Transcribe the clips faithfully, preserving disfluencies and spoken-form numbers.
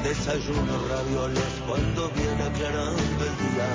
Desayuno ravioles cuando viene aclarando el día.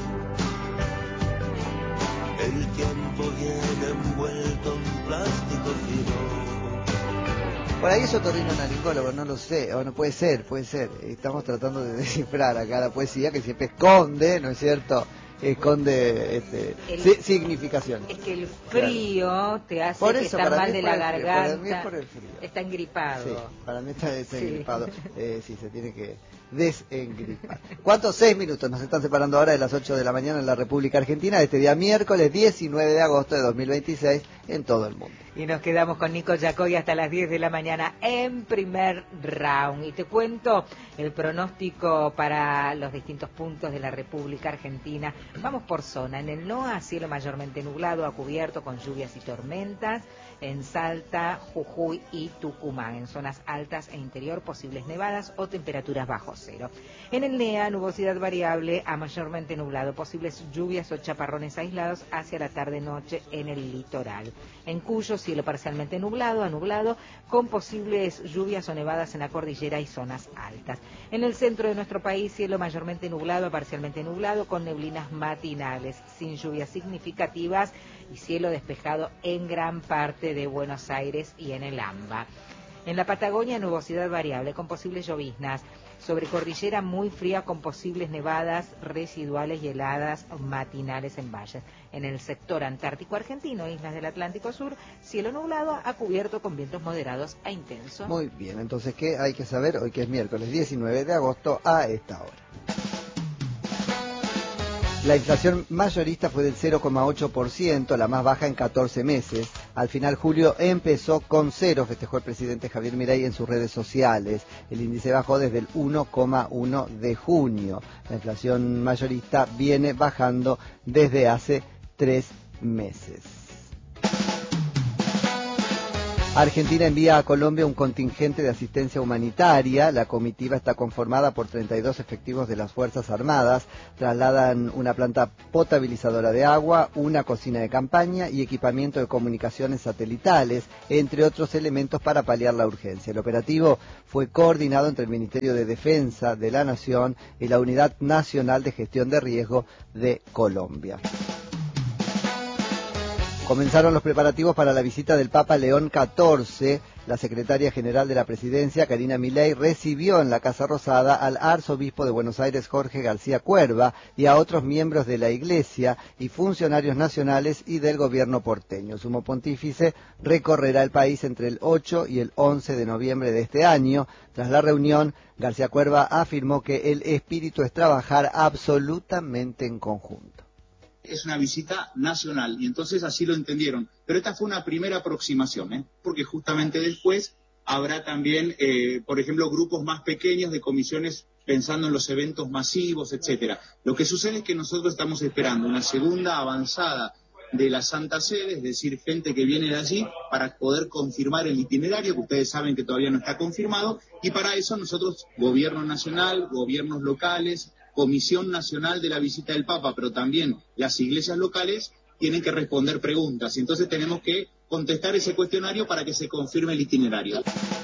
El tiempo viene envuelto en plástico fino. Por ahí es otorrinolaringólogo, no lo sé, o no puede ser, puede ser. Estamos tratando de descifrar acá la poesía que siempre esconde, ¿no es cierto? Esconde este, el, si, significaciones. Es que el frío claro. te hace por que eso, estar mal de la frío, garganta. para mí es por el frío. Está engripado. Sí, para mí está, está sí. engripado. Eh, sí, se tiene que desengripar. ¿Cuántos? Seis minutos nos están separando ahora de las ocho de la mañana en la República Argentina, de este día miércoles diecinueve de agosto de dos mil veintiséis en todo el mundo. Y nos quedamos con Nico Yacoy hasta las diez de la mañana en primer round. Y te cuento el pronóstico para los distintos puntos de la República Argentina. Vamos por zona. En el NOA, cielo mayormente nublado a cubierto con lluvias y tormentas. En Salta, Jujuy y Tucumán. En zonas altas e interior, posibles nevadas o temperaturas bajo cero. En el NEA, nubosidad variable a mayormente nublado. Posibles lluvias o chaparrones aislados hacia la tarde-noche en el litoral. En Cuyo, cielo parcialmente nublado a nublado, con posibles lluvias o nevadas en la cordillera y zonas altas. En el centro de nuestro país, cielo mayormente nublado a parcialmente nublado, con neblinas matinales, sin lluvias significativas y cielo despejado en gran parte de Buenos Aires y en el AMBA. En la Patagonia, nubosidad variable con posibles lloviznas. Sobre cordillera muy fría con posibles nevadas residuales y heladas matinales en valles. En el sector antártico argentino, islas del Atlántico Sur, cielo nublado a cubierto con vientos moderados a intensos. Muy bien, entonces, ¿qué hay que saber hoy que es miércoles diecinueve de agosto a esta hora? La inflación mayorista fue del cero coma ocho por ciento, la más baja en catorce meses. Al final julio empezó con cero, festejó el presidente Javier Milei en sus redes sociales. El índice bajó desde el uno coma uno de junio. La inflación mayorista viene bajando desde hace tres meses. Argentina envía a Colombia un contingente de asistencia humanitaria. La comitiva está conformada por treinta y dos efectivos de las Fuerzas Armadas. Trasladan una planta potabilizadora de agua, una cocina de campaña y equipamiento de comunicaciones satelitales, entre otros elementos para paliar la urgencia. El operativo fue coordinado entre el Ministerio de Defensa de la Nación y la Unidad Nacional de Gestión de Riesgo de Colombia. Comenzaron los preparativos para la visita del Papa León catorce. La secretaria general de la Presidencia, Karina Milei, recibió en la Casa Rosada al arzobispo de Buenos Aires, Jorge García Cuerva, y a otros miembros de la Iglesia y funcionarios nacionales y del gobierno porteño. El sumo pontífice recorrerá el país entre el ocho y el once de noviembre de este año. Tras la reunión, García Cuerva afirmó que el espíritu es trabajar absolutamente en conjunto. Es una visita nacional y entonces así lo entendieron. Pero esta fue una primera aproximación, ¿eh? Porque justamente después habrá también, eh, por ejemplo, grupos más pequeños de comisiones pensando en los eventos masivos, etcétera. Lo que sucede es que nosotros estamos esperando una segunda avanzada de la Santa Sede, es decir, gente que viene de allí para poder confirmar el itinerario, que ustedes saben que todavía no está confirmado, y para eso nosotros, gobierno nacional, gobiernos locales, Comisión Nacional de la Visita del Papa, pero también las iglesias locales tienen que responder preguntas. Y entonces tenemos que contestar ese cuestionario para que se confirme el itinerario.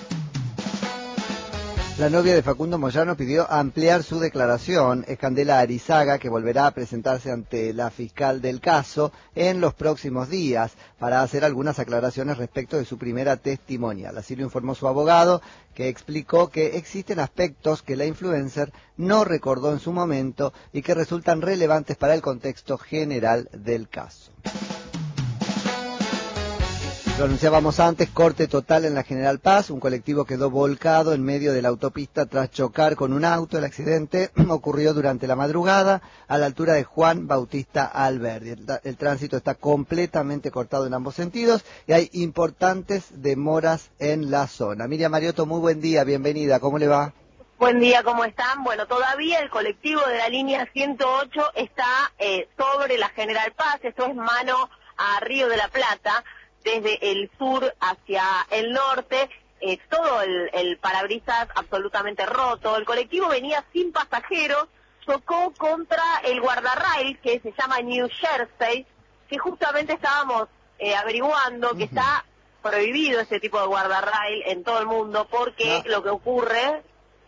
La novia de Facundo Moyano pidió ampliar su declaración. Es Candela Arizaga, que volverá a presentarse ante la fiscal del caso en los próximos días para hacer algunas aclaraciones respecto de su primera testimonial. Así lo informó su abogado, que explicó que existen aspectos que la influencer no recordó en su momento y que resultan relevantes para el contexto general del caso. Lo anunciábamos antes, corte total en la General Paz. Un colectivo quedó volcado en medio de la autopista tras chocar con un auto. El accidente ocurrió durante la madrugada a la altura de Juan Bautista Alberdi. El, el tránsito está completamente cortado en ambos sentidos y hay importantes demoras en la zona. Miriam Mariotto, muy buen día, bienvenida, ¿cómo le va? Buen día, ¿cómo están? Bueno, todavía el colectivo de la línea ciento ocho está eh, sobre la General Paz. Esto es mano a Río de la Plata, desde el sur hacia el norte, eh, todo el, el parabrisas absolutamente roto. El colectivo venía sin pasajeros, chocó contra el guardarrail que se llama New Jersey, que justamente estábamos eh, averiguando uh-huh. que está prohibido ese tipo de guardarrail en todo el mundo, porque no. lo que ocurre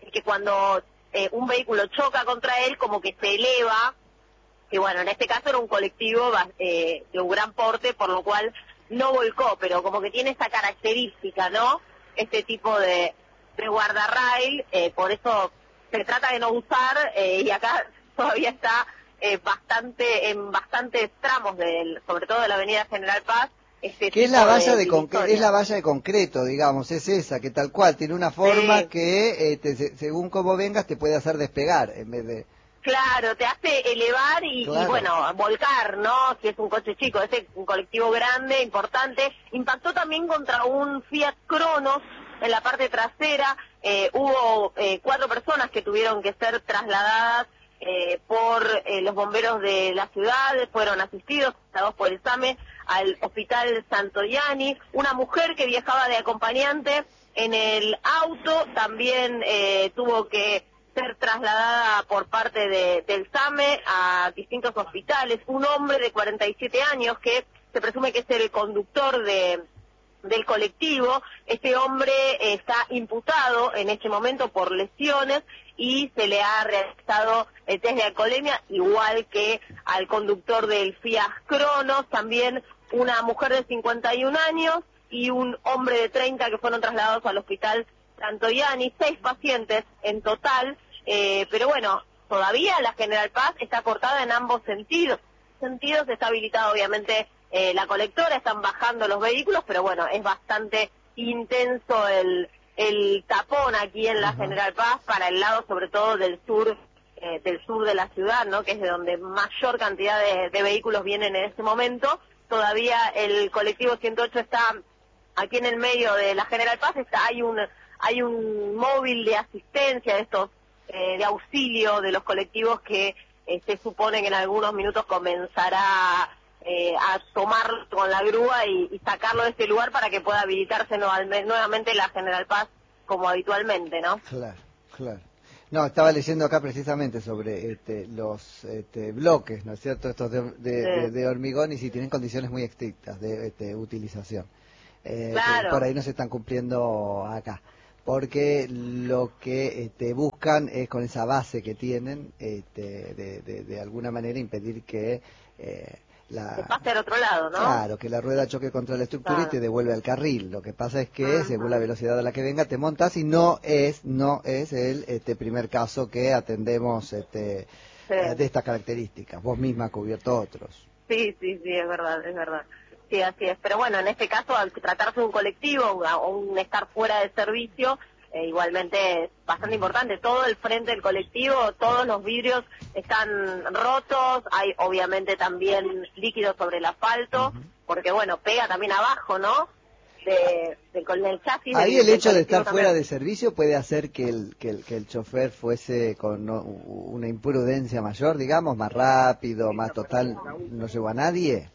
que cuando eh, un vehículo choca contra él, como que se eleva, que bueno, en este caso era un colectivo eh, de un gran porte, por lo cual no volcó, pero como que tiene esa característica, ¿no? Este tipo de, de guardarrail, eh, por eso se trata de no usar, eh, y acá todavía está eh, bastante en bastantes tramos, del, sobre todo de la avenida General Paz. Este que es la valla de, de concre es la valla de concreto, digamos, es esa, que tal cual, tiene una forma sí. que, eh, te, se, según como vengas, te puede hacer despegar, en vez de... Claro, te hace elevar y, claro. y bueno, volcar, ¿no? Si es un coche chico, es un colectivo grande, importante. Impactó también contra un Fiat Cronos en la parte trasera. Eh, hubo eh, cuatro personas que tuvieron que ser trasladadas eh, por eh, los bomberos de la ciudad, fueron asistidos, trasladados por el SAME, al hospital Santoyani. Una mujer que viajaba de acompañante en el auto también eh, tuvo que ser trasladada por parte de, del SAME a distintos hospitales. Un hombre de cuarenta y siete años que se presume que es el conductor de, del colectivo. Este hombre eh, está imputado en este momento por lesiones y se le ha realizado el test de alcoholemia, igual que al conductor del Fiat Cronos. También una mujer de cincuenta y un años y un hombre de treinta que fueron trasladados al hospital Santoyani. Seis pacientes en total. Eh, pero bueno, todavía la General Paz está cortada en ambos sentidos. Sentidos está habilitada obviamente eh, la colectora, están bajando los vehículos, pero bueno, es bastante intenso el, el tapón aquí en la uh-huh. General Paz para el lado sobre todo del sur, eh, del sur de la ciudad, ¿no? Que es de donde mayor cantidad de, de vehículos vienen en este momento. Todavía el colectivo ciento ocho está aquí en el medio de la General Paz, está, hay un hay un móvil de asistencia de estos Eh, de auxilio de los colectivos que eh, se supone que en algunos minutos comenzará eh, a tomar con la grúa y, y sacarlo de este lugar para que pueda habilitarse nuevamente la General Paz como habitualmente, ¿no? Claro, claro. No, estaba leyendo acá precisamente sobre este, los este, bloques, ¿no es cierto? Estos de, de, sí. de, de hormigón y si tienen condiciones muy estrictas de este, utilización. Eh, claro. Por ahí no se están cumpliendo acá. Porque lo que este, buscan es con esa base que tienen, este, de, de, de alguna manera impedir que eh, la... Que pase al otro lado, ¿no? Claro, que la rueda choque contra la estructura claro. y te devuelve al carril. Lo que pasa es que, uh-huh. según la velocidad a la que venga, te montas y no es no es el este, primer caso que atendemos este, sí. eh, de estas características. Vos misma has cubierto otros. Sí, sí, sí, es verdad, es verdad. Sí, así es. Pero bueno, en este caso, al tratarse de un colectivo o un estar fuera de servicio, eh, igualmente es bastante importante. Todo el frente del colectivo, todos los vidrios están rotos, hay obviamente también líquidos sobre el asfalto, uh-huh. porque bueno, pega también abajo, ¿no? De, de, con el chasis. Ahí del, el hecho de estar también. fuera de servicio puede hacer que el, que el, que el chofer fuese con no, una imprudencia mayor, digamos, más rápido, más total, no llegó a nadie.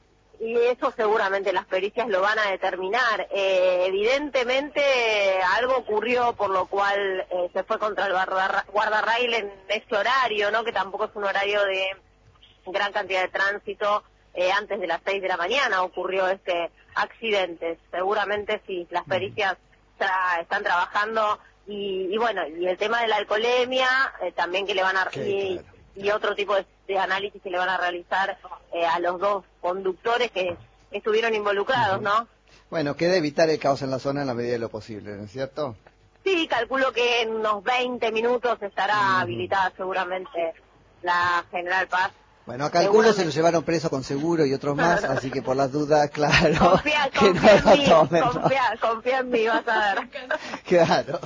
Y eso seguramente las pericias lo van a determinar. Eh, evidentemente algo ocurrió por lo cual eh, se fue contra el guardarrail en este horario, ¿no? Que tampoco es un horario de gran cantidad de tránsito. Eh, antes de las seis de la mañana ocurrió este accidente. Seguramente sí, las pericias tra están trabajando y, y bueno, y el tema de la alcoholemia eh, también que le van a... Okay, y, claro. y otro tipo de, de análisis que le van a realizar eh, a los dos conductores que estuvieron involucrados, uh-huh. ¿no? Bueno, queda evitar el caos en la zona en la medida de lo posible, ¿no es cierto? Sí, calculo que en unos veinte minutos estará uh-huh. habilitada seguramente la General Paz. Bueno, acá algunos se lo llevaron preso con seguro y otros más, así que por las dudas, claro, confía, que confía no en mí, lo tomen, ¿no? confía, confía en mí, vas a ver. Claro.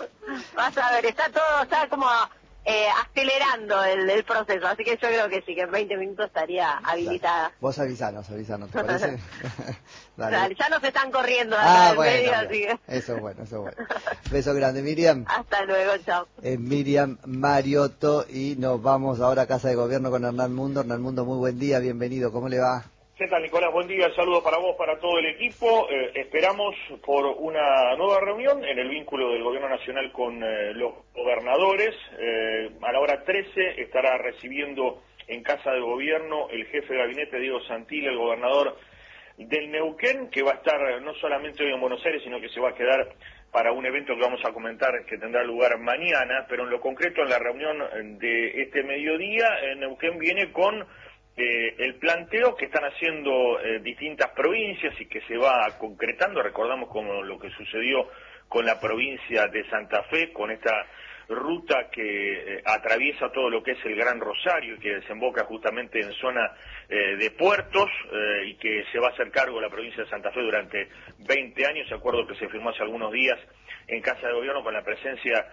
Vas a ver, está todo, está como... Eh, acelerando el, el proceso, así que yo creo que sí, que en veinte minutos estaría habilitada. Dale. Vos avisanos, avisanos, ¿te parece? Dale. Dale, ya nos están corriendo ah, del bueno, medio, así que... Eso es bueno, eso es bueno. Beso grande, Miriam. Hasta luego, chao. Es Miriam Mariotto y nos vamos ahora a Casa de Gobierno con Hernán Mundo. Hernán Mundo, muy buen día, bienvenido, ¿cómo le va? ¿Qué tal, Nicolás? Buen día, el saludo para vos, para todo el equipo. Eh, esperamos por una nueva reunión en el vínculo del Gobierno Nacional con eh, los gobernadores. Eh, a la hora trece estará recibiendo en Casa de Gobierno el jefe de gabinete, Diego Santilli, el gobernador del Neuquén, que va a estar no solamente hoy en Buenos Aires, sino que se va a quedar para un evento que vamos a comentar que tendrá lugar mañana, pero en lo concreto en la reunión de este mediodía, eh, Neuquén viene con eh, el planteo que están haciendo eh, distintas provincias y que se va concretando. Recordamos como lo que sucedió con la provincia de Santa Fe, con esta ruta que eh, atraviesa todo lo que es el Gran Rosario y que desemboca justamente en zona eh, de puertos eh, y que se va a hacer cargo la provincia de Santa Fe durante veinte años, acuerdo que se firmó hace algunos días en Casa de Gobierno con la presencia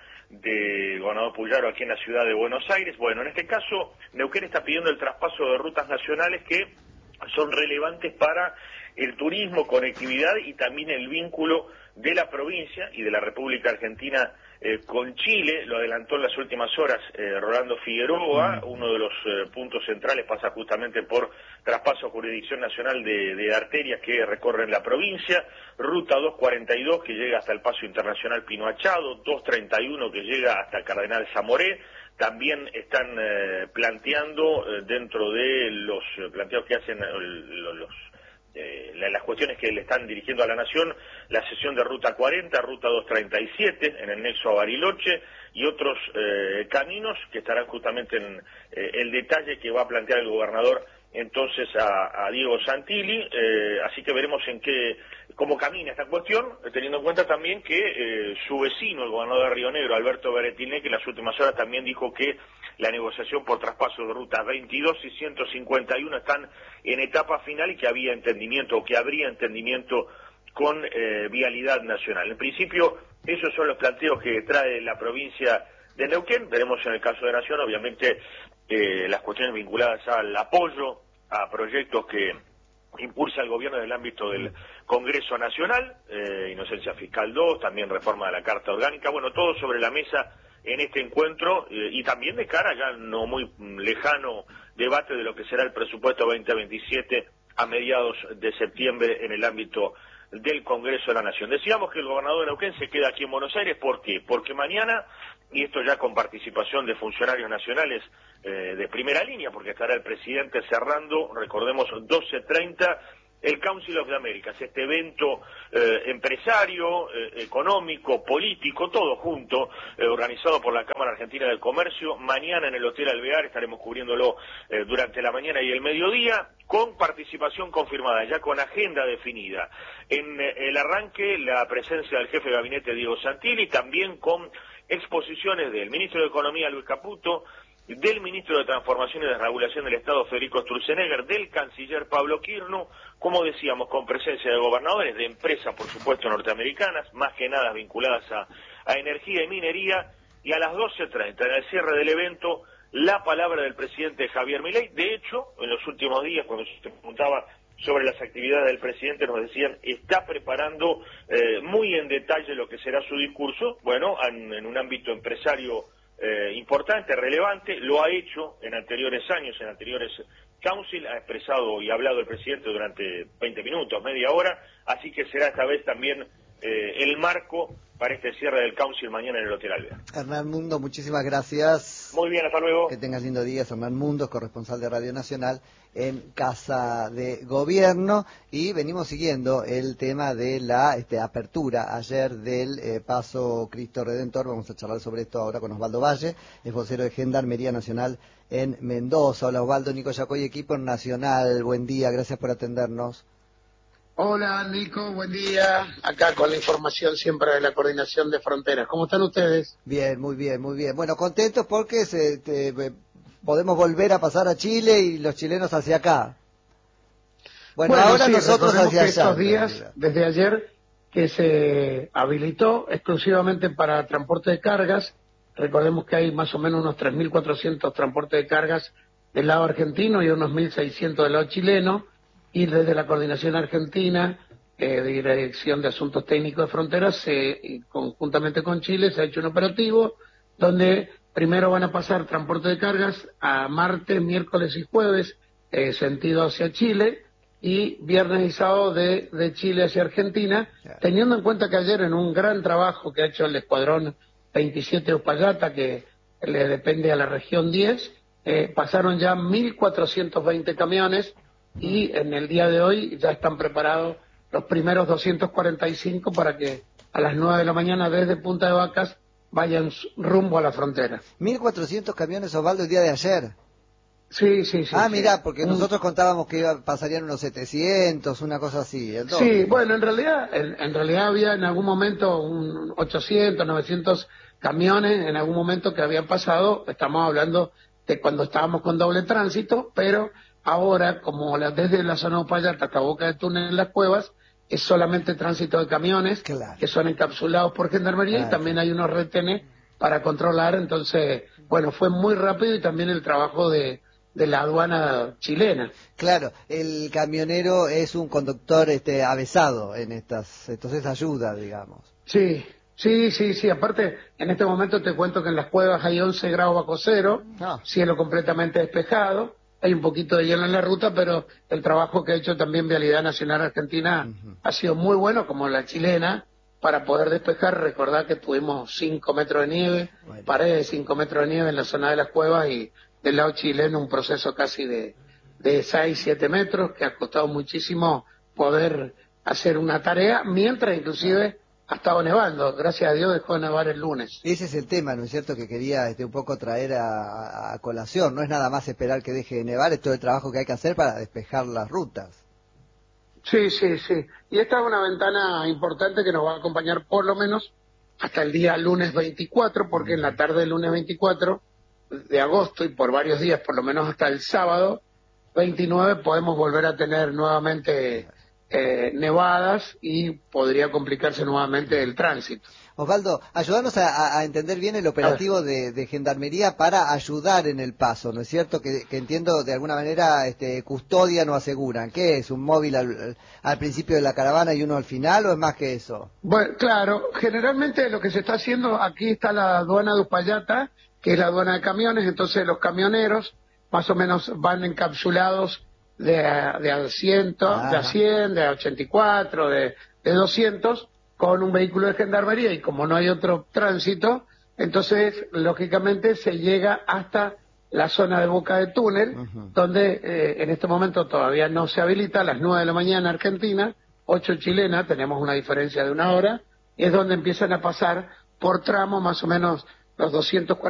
del gobernador Puyaro aquí en la ciudad de Buenos Aires. Bueno, en este caso Neuquén está pidiendo el traspaso de rutas nacionales que son relevantes para el turismo, conectividad y también el vínculo de la provincia y de la República Argentina eh, con Chile. Lo adelantó en las últimas horas eh, Rolando Figueroa. Uno de los eh, puntos centrales pasa justamente por traspaso a jurisdicción nacional de, de arterias que recorren la provincia, ruta doscientos cuarenta y dos que llega hasta el Paso Internacional Pino Achado, doscientos treinta y uno que llega hasta Cardenal Zamoré. También están eh, planteando eh, dentro de los eh, planteos que hacen eh, los, los Eh, las cuestiones que le están dirigiendo a la Nación, la sesión de Ruta cuarenta, Ruta doscientos treinta y siete, en el nexo a Bariloche, y otros eh, caminos que estarán justamente en eh, el detalle que va a plantear el gobernador entonces a, a Diego Santilli, eh, así que veremos en qué, cómo camina esta cuestión, teniendo en cuenta también que eh, su vecino, el gobernador de Río Negro, Alberto Beretiné, que en las últimas horas también dijo que la negociación por traspaso de rutas veintidós y ciento cincuenta y uno están en etapa final y que había entendimiento, o que habría entendimiento con eh, Vialidad Nacional. En principio, esos son los planteos que trae la provincia de Neuquén. Veremos en el caso de Nación, obviamente, eh, las cuestiones vinculadas al apoyo a proyectos que impulsa el gobierno en el ámbito del Congreso Nacional, eh, Inocencia Fiscal dos, también reforma de la Carta Orgánica, bueno, todo sobre la mesa en este encuentro eh, y también de cara ya no muy lejano debate de lo que será el presupuesto veinte veintisiete a mediados de septiembre en el ámbito del Congreso de la Nación. Decíamos que el gobernador de Neuquén se queda aquí en Buenos Aires, ¿por qué? Porque mañana, y esto ya con participación de funcionarios nacionales eh, de primera línea, porque estará el presidente cerrando, recordemos, doce treinta, el Council of the Americas, este evento eh, empresario, eh, económico, político, todo junto, eh, organizado por la Cámara Argentina del Comercio. Mañana en el Hotel Alvear estaremos cubriéndolo eh, durante la mañana y el mediodía, con participación confirmada, ya con agenda definida. En eh, el arranque, la presencia del jefe de gabinete Diego Santilli, también con exposiciones del ministro de Economía Luis Caputo, del ministro de Transformación y Desregulación del Estado Federico Sturzenegger, del canciller Pablo Quirno, como decíamos, con presencia de gobernadores, de empresas, por supuesto, norteamericanas, más que nada vinculadas a, a energía y minería, y a las doce treinta, en el cierre del evento, la palabra del presidente Javier Milei. De hecho, en los últimos días, cuando se preguntaba sobre las actividades del presidente, nos decían, está preparando eh, muy en detalle lo que será su discurso, bueno, en, en un ámbito empresario Eh, importante, relevante, lo ha hecho en anteriores años, en anteriores council, ha expresado y hablado el presidente durante veinte minutos, media hora, así que será esta vez también eh, el marco para este cierre del council mañana en el Hotel Alvear. Hernán Mundo, muchísimas gracias. Muy bien, hasta luego. Que tengas lindo día. Hernán Mundo, corresponsal de Radio Nacional en Casa de Gobierno, y venimos siguiendo el tema de la este, apertura ayer del eh, Paso Cristo Redentor. Vamos a charlar sobre esto ahora con Osvaldo Valle, es vocero de Gendarmería Nacional en Mendoza. Hola Osvaldo, Nico Yacoy, equipo Nacional, buen día, gracias por atendernos. Hola Nico, buen día, acá con la información siempre de la Coordinación de Fronteras. ¿Cómo están ustedes? Bien, muy bien, muy bien. Bueno, contentos porque se, te, podemos volver a pasar a Chile y los chilenos hacia acá. Bueno, bueno ahora sí, nosotros hacia allá. Estos días, desde ayer, que se habilitó exclusivamente para transporte de cargas, recordemos que hay más o menos unos tres mil cuatrocientos transportes de cargas del lado argentino y unos mil seiscientos del lado chileno, y desde la Coordinación Argentina eh, de Dirección de Asuntos Técnicos de Fronteras, se, conjuntamente con Chile, se ha hecho un operativo donde primero van a pasar transporte de cargas a martes, miércoles y jueves, eh, sentido hacia Chile, y viernes y sábado de, de Chile hacia Argentina, teniendo en cuenta que ayer en un gran trabajo que ha hecho el Escuadrón veintisiete Uspallata, que le depende a la región diez, eh, pasaron ya mil cuatrocientos veinte camiones, y en el día de hoy ya están preparados los primeros doscientos cuarenta y cinco para que a las nueve de la mañana desde Punta de Vacas vayan rumbo a la frontera. mil cuatrocientos camiones, Osvaldo, el día de ayer. Sí, sí, sí. Ah, sí. mirá, porque Un... nosotros contábamos que iba, pasarían unos setecientos, una cosa así. El doble. Sí, bueno, en realidad, en, en realidad había en algún momento un ochocientos, novecientos camiones en algún momento que habían pasado. Estamos hablando de cuando estábamos con doble tránsito, pero ahora, como la, desde la zona de Upayata hasta Boca de Túnel en las cuevas, es solamente tránsito de camiones, claro, que son encapsulados por Gendarmería, claro, y también hay unos retenes para controlar. Entonces, bueno, fue muy rápido, y también el trabajo de, de la aduana chilena. Claro, el camionero es un conductor este avesado en estas, entonces ayuda, digamos. Sí, sí, sí, sí. Aparte, en este momento te cuento que en las cuevas hay once grados bajo cero, no. cielo completamente despejado. Hay un poquito de hielo en la ruta, pero el trabajo que ha hecho también Vialidad Nacional Argentina uh-huh. ha sido muy bueno, como la chilena, para poder despejar. Recordad que tuvimos cinco metros de nieve, bueno. paredes de cinco metros de nieve en la zona de las cuevas, y del lado chileno un proceso casi de, de seis, siete metros, que ha costado muchísimo poder hacer una tarea, mientras inclusive ha estado nevando. Gracias a Dios dejó de nevar el lunes. Ese es el tema, ¿no es cierto?, que quería este, un poco traer a, a colación. No es nada más esperar que deje de nevar, es todo el trabajo que hay que hacer para despejar las rutas. Sí, sí, sí. Y esta es una ventana importante que nos va a acompañar por lo menos hasta el día lunes veinticuatro, porque en la tarde del lunes veinticuatro de agosto, y por varios días, por lo menos hasta el sábado veintinueve, podemos volver a tener nuevamente eh, nevadas, y podría complicarse nuevamente el tránsito. Osvaldo, ayúdanos a, a entender bien el operativo de, de Gendarmería para ayudar en el paso, ¿no es cierto? Que, que entiendo de alguna manera este, custodian o aseguran. ¿Qué es? ¿Un móvil al, al principio de la caravana y uno al final, o es más que eso? Bueno, claro, generalmente lo que se está haciendo, aquí está la aduana de Upayata, que es la aduana de camiones. Entonces los camioneros más o menos van encapsulados de a, de a cien, de a cien, de a ochenta y cuatro, de, de doscientos, con un vehículo de Gendarmería, y como no hay otro tránsito, entonces lógicamente se llega hasta la zona de Boca de Túnel, uh-huh. donde eh, en este momento todavía no se habilita. A las nueve de la mañana Argentina, ocho chilena, tenemos una diferencia de una hora, y es donde empiezan a pasar por tramo más o menos los doscientos cuarenta